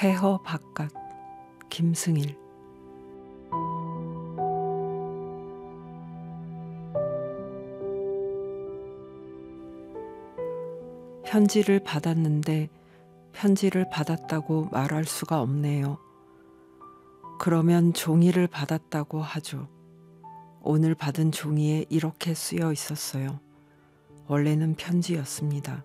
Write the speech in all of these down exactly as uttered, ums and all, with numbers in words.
폐허 바깥 김승일. 편지를 받았는데 편지를 받았다고 말할 수가 없네요. 그러면 종이를 받았다고 하죠. 오늘 받은 종이에 이렇게 쓰여 있었어요. 원래는 편지였습니다.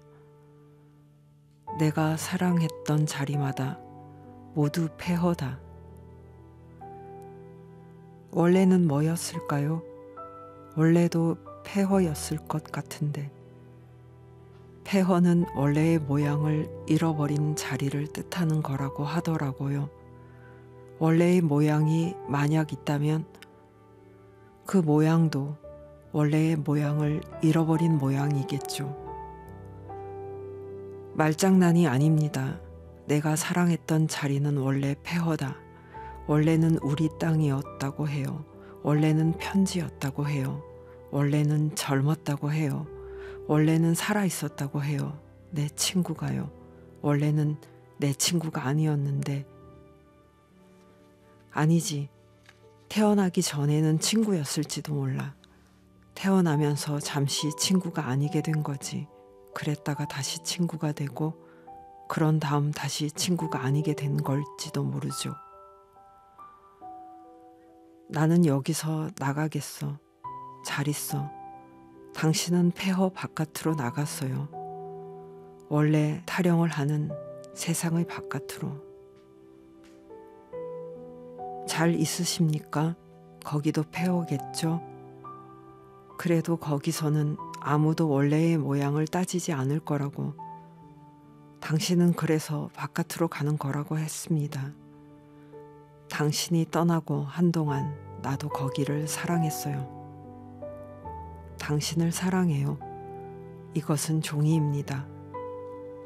내가 사랑했던 자리마다 모두 폐허다. 원래는 뭐였을까요? 원래도 폐허였을 것 같은데. 폐허는 원래의 모양을 잃어버린 자리를 뜻하는 거라고 하더라고요. 원래의 모양이 만약 있다면 그 모양도 원래의 모양을 잃어버린 모양이겠죠. 말장난이 아닙니다. 내가 사랑했던 자리는 원래 폐허다. 원래는 우리 땅이었다고 해요. 원래는 편지였다고 해요. 원래는 젊었다고 해요. 원래는 살아있었다고 해요. 내 친구가요. 원래는 내 친구가 아니었는데. 아니지. 태어나기 전에는 친구였을지도 몰라. 태어나면서 잠시 친구가 아니게 된 거지. 그랬다가 다시 친구가 되고 그런 다음 다시 친구가 아니게 된 걸지도 모르죠. 나는 여기서 나가겠어. 잘 있어. 당신은 폐허 바깥으로 나갔어요. 원래 타령을 하는 세상의 바깥으로. 잘 있으십니까? 거기도 폐허겠죠? 그래도 거기서는 아무도 원래의 모양을 따지지 않을 거라고. 당신은 그래서 바깥으로 가는 거라고 했습니다. 당신이 떠나고 한동안 나도 거기를 사랑했어요. 당신을 사랑해요. 이것은 종이입니다.